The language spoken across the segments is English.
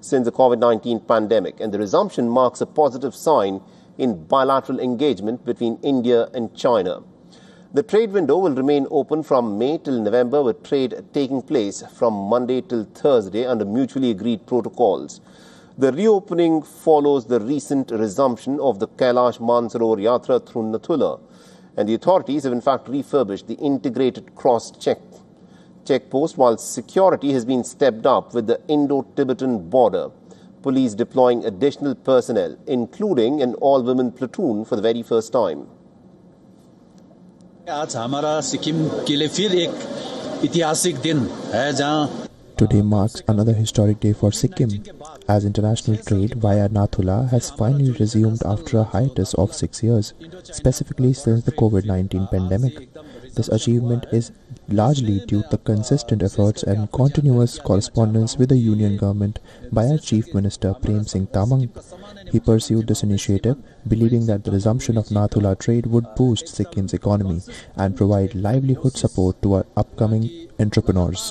since the COVID-19 pandemic, and the resumption marks a positive sign in bilateral engagement between India and China. The trade window will remain open from May till November, with trade taking place from Monday till Thursday under mutually agreed protocols. The reopening follows the recent resumption of the Kailash Mansarovar Yatra through Nathula, and the authorities have in fact refurbished the integrated checkpost, while security has been stepped up with the Indo-Tibetan border, police deploying additional personnel, including an all-women platoon for the very first time. Today marks another historic day for Sikkim, as international trade via Nathula has finally resumed after a hiatus of 6 years, specifically since the COVID-19 pandemic. This achievement is largely due to the consistent efforts and continuous correspondence with the Union government by our Chief Minister Prem Singh Tamang. He pursued this initiative, believing that the resumption of Nathula trade would boost Sikkim's economy and provide livelihood support to our upcoming entrepreneurs.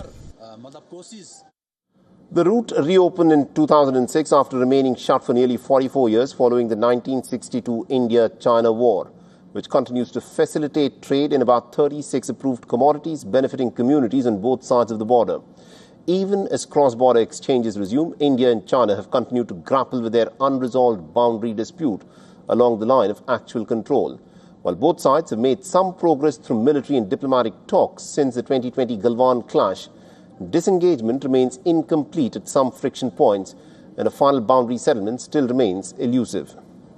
The route reopened in 2006 after remaining shut for nearly 44 years following the 1962 India-China war, which continues to facilitate trade in about 36 approved commodities, benefiting communities on both sides of the border. Even as cross-border exchanges resume, India and China have continued to grapple with their unresolved boundary dispute along the line of actual control. While both sides have made some progress through military and diplomatic talks since the 2020 Galwan clash, disengagement remains incomplete at some friction points, and a final boundary settlement still remains elusive.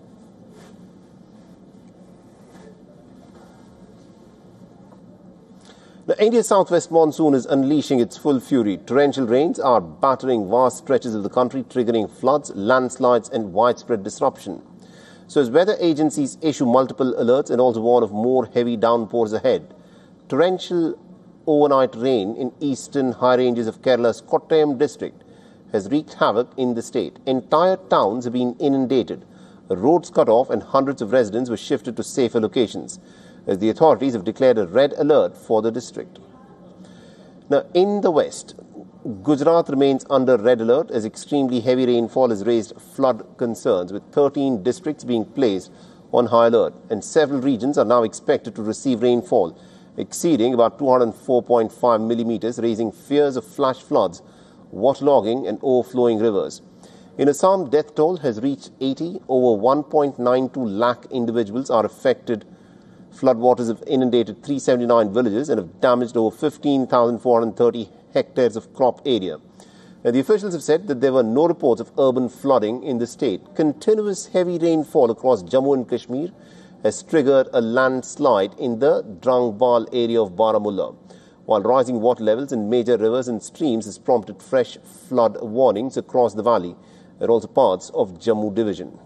The India's southwest monsoon is unleashing its full fury. Torrential rains are battering vast stretches of the country, triggering floods, landslides and widespread disruption. So as weather agencies issue multiple alerts and also warn of more heavy downpours ahead, torrential overnight rain in eastern high ranges of Kerala's Kottayam district has wreaked havoc in the state. Entire towns have been inundated, roads cut off and hundreds of residents were shifted to safer locations, as the authorities have declared a red alert for the district. Now, in the west, Gujarat remains under red alert as extremely heavy rainfall has raised flood concerns, with 13 districts being placed on high alert, and several regions are now expected to receive rainfall exceeding about 204.5 millimeters, raising fears of flash floods, waterlogging and overflowing rivers. In Assam, death toll has reached 80. Over 1.92 lakh individuals are affected. Floodwaters have inundated 379 villages and have damaged over 15,430 hectares of crop area. Now, the officials have said that there were no reports of urban flooding in the state. Continuous heavy rainfall across Jammu and Kashmir has triggered a landslide in the Drangbal area of Baramulla, while rising water levels in major rivers and streams has prompted fresh flood warnings across the valley and also parts of Jammu division.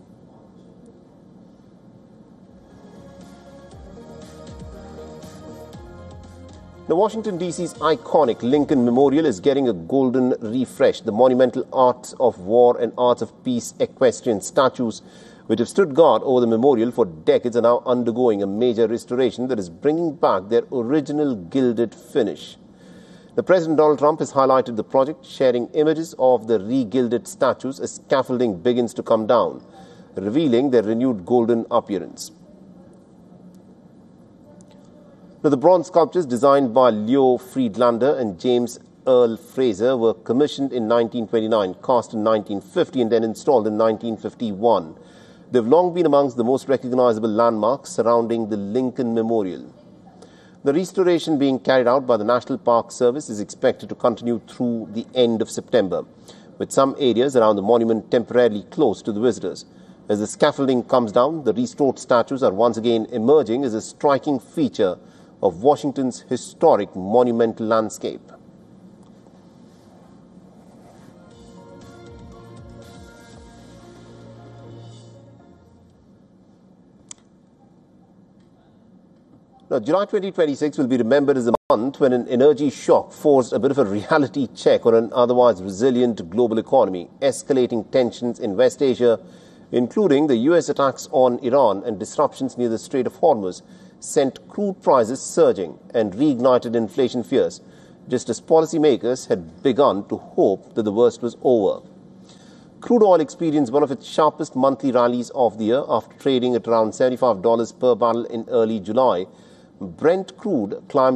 Now, Washington, D.C.'s iconic Lincoln Memorial is getting a golden refresh. The monumental Arts of War and Arts of Peace equestrian statues, which have stood guard over the memorial for decades, are now undergoing a major restoration that is bringing back their original gilded finish. The President Donald Trump has highlighted the project, sharing images of the re-gilded statues as scaffolding begins to come down, revealing their renewed golden appearance. Now, the bronze sculptures designed by Leo Friedlander and James Earl Fraser were commissioned in 1929, cast in 1950 and then installed in 1951. They've long been amongst the most recognizable landmarks surrounding the Lincoln Memorial. The restoration being carried out by the National Park Service is expected to continue through the end of September, with some areas around the monument temporarily closed to the visitors. As the scaffolding comes down, the restored statues are once again emerging as a striking feature of Washington's historic monumental landscape. Now, July 2026 will be remembered as a month when an energy shock forced a bit of a reality check on an otherwise resilient global economy. Escalating tensions in West Asia, including the US attacks on Iran and disruptions near the Strait of Hormuz, sent crude prices surging and reignited inflation fears, just as policymakers had begun to hope that the worst was over. Crude oil experienced one of its sharpest monthly rallies of the year after trading at around $75 per barrel in early July. Brent crude climbed